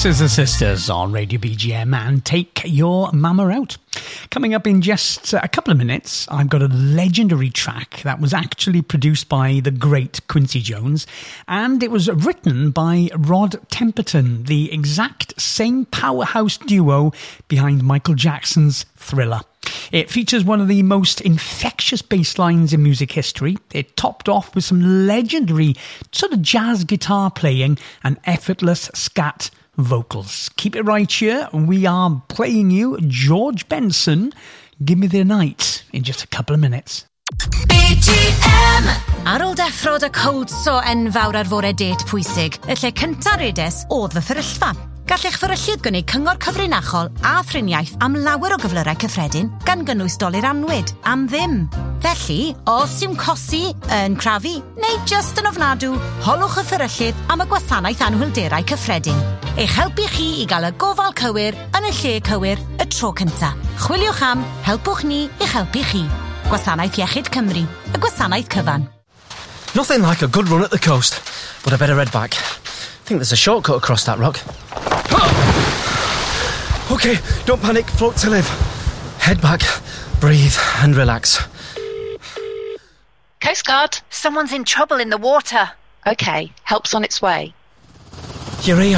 Sisters and Sisters on Radio BGM and Take Your Mama Out. Coming up in just a couple of minutes, I've got a legendary track that was actually produced by the great Quincy Jones, and it was written by Rod Temperton, the exact same powerhouse duo behind Michael Jackson's Thriller. It features one of the most infectious bass lines in music history. It topped off with some legendary sort of jazz guitar playing and effortless scat vocals. Keep it right here. We are playing you George Benson, Give Me the Night, in just a couple of minutes. BGM! Ar ôl deffrod y cod so enfawr ar fore det pwysig, y lle cynta redes oedd fy fferyllfa. Gallech fferyllydd gynnig cyngor cyfrinachol a thriniaeth am lawer o gyflyrau cyffredin gan gynnwys dolir anwyd am ddim. Felly, os yw'n cosi, yn crafu, neu just yn ofnadw, holwch y fferyllydd am y gwasanaeth anhwylderau cyffredin. Eich helpu chi i gael y gofal cywir yn y lle cywir y tro cynta. Chwiliwch am Helpwch Ni i'ch helpu chi. Gwasanaeth Iechyd Cymru, y gwasanaeth cyfan. Nothing like a good run at the coast, but I better head back. I think there's a shortcut across that rock. Okay, don't panic, float to live. Head back, breathe and relax. Coast Guard. Someone's in trouble in the water. Okay, help's on its way. You're here.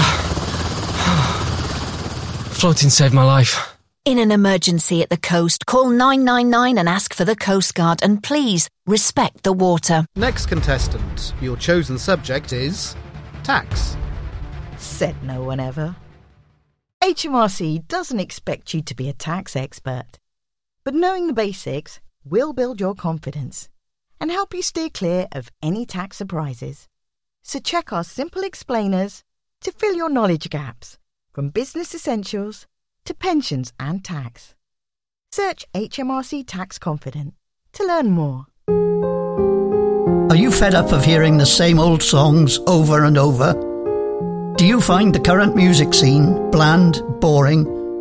Floating saved my life. In an emergency at the coast, call 999 and ask for the Coast Guard, and please respect the water. Next contestant, your chosen subject is tax. Said no one ever. HMRC doesn't expect you to be a tax expert, but knowing the basics will build your confidence and help you steer clear of any tax surprises. So check our simple explainers to fill your knowledge gaps, from business essentials to pensions and tax. Search HMRC Tax Confident to learn more. Are you fed up of hearing the same old songs over and over? Do you find the current music scene bland, boring,